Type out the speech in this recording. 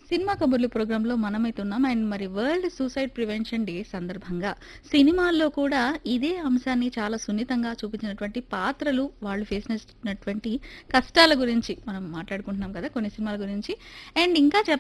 Cinema కబుర్లు ప్రోగ్రాంలో మనమైతే ఉన్నాం. అండ్ మరి వరల్డ్ సూసైడ్ ప్రివెన్షన్ డే సందర్భంగా సినిమాల్లో కూడా ఇదే అంశాన్ని చాలా సున్నితంగా చూపించినటువంటి పాత్రలు, వాళ్ళు ఫేస్ చేసినటువంటి కష్టాల గురించి మనం మాట్లాడుకుంటున్నాం కదా కొన్ని సినిమాల గురించి. అండ్ ఇంకా